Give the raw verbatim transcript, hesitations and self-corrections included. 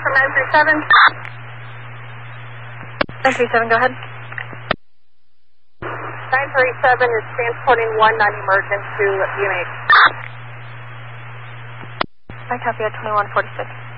nine three seven. nine three seven, go ahead. nine three seven is transporting one non-emergent to U N H. I copy at twenty-one forty-six.